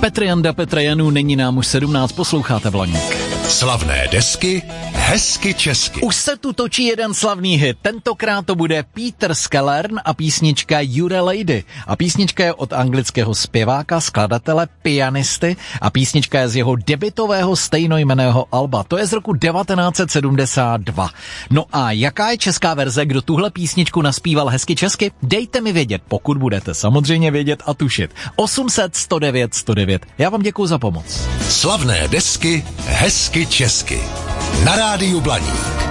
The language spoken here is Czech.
Petr Janda, Petra Janu, není nám už 17, posloucháte Blaník. Slavné desky, hezky česky. Už se tu točí jeden slavný hit, tentokrát to bude Peter Skellern a písnička You're a Lady. A písnička je od anglického zpěváka, skladatele, pianisty a písnička je z jeho debutového stejnojmenného alba. To je z roku 1972. No a jaká je česká verze, kdo tuhle písničku naspíval hezky česky? Dejte mi vědět, pokud budete samozřejmě vědět a tušit. 800 109 109. Já vám děkuju za pomoc. Slavné desky, hezky česky. Na rádiu Blaník.